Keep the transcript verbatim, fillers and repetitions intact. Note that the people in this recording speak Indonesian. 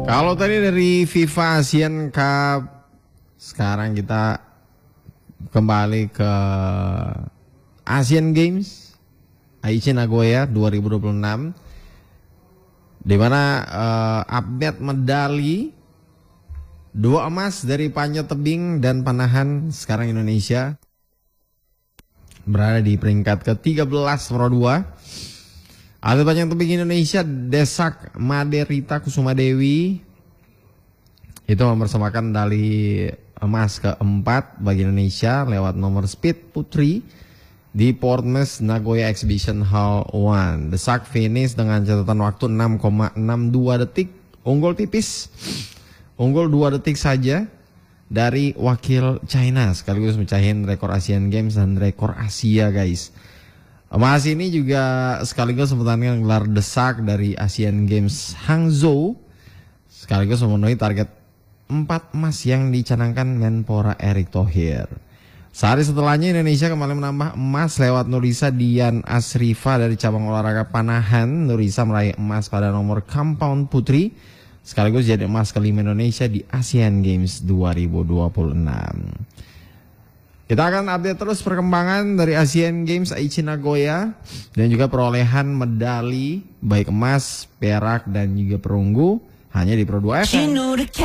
Kalau tadi dari FIFA Asian Cup, sekarang kita kembali ke Asian Games Aichi Nagoya dua ribu dua puluh enam, di mana uh, update medali dua emas dari panjat tebing dan panahan. Sekarang Indonesia berada di peringkat ke tiga belas Pro dua. Atlet panjat tebing Indonesia Desak Maderita Kusuma Dewi itu mempersembahkan medali emas keempat bagi Indonesia lewat nomor speed putri di Portmas Nagoya Exhibition Hall satu. Desak finish dengan catatan waktu enam koma enam dua detik, unggul tipis, unggul dua detik saja dari wakil China, sekaligus mecahin rekor Asian Games dan rekor Asia, guys. Emas ini juga sekaligus mempertahankan gelar Desak dari Asian Games Hangzhou, sekaligus memenuhi target empat emas yang dicanangkan Menpora Erick Thohir. Sehari setelahnya Indonesia kembali menambah emas lewat Nurisa Dian Asrifa dari cabang olahraga panahan. Nurisa meraih emas pada nomor compound putri, sekaligus jadi emas kelima Indonesia di Asian Games dua ribu dua puluh enam. Kita akan update terus perkembangan dari Asian Games Aichi Nagoya dan juga perolehan medali baik emas, perak dan juga perunggu hanya di Pro dua F M.